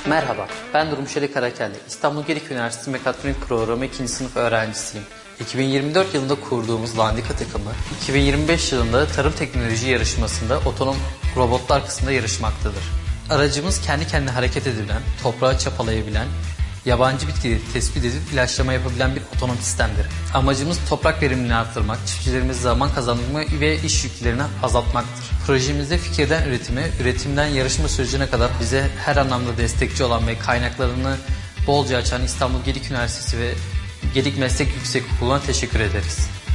Merhaba, ben Durmuşeli Karakelli. İstanbul Gedik Üniversitesi Mekatronik Programı 2. sınıf öğrencisiyim. 2024 yılında kurduğumuz Landika takımı, 2025 yılında tarım teknoloji yarışmasında otonom robotlar kısmında yarışmaktadır. Aracımız kendi kendine hareket edebilen, toprağı çapalayabilen, yabancı bitkileri tespit edip ilaçlama yapabilen bir otonom sistemdir. Amacımız toprak verimini arttırmak, çiftçilerimize zaman kazandırmak ve iş yüklerini azaltmaktır. Projemizde fikirden üretime, üretimden yarışma sürecine kadar bize her anlamda destekçi olan ve kaynaklarını bolca açan İstanbul Gedik Üniversitesi ve Gedik Meslek Yüksekokulu'na teşekkür ederiz.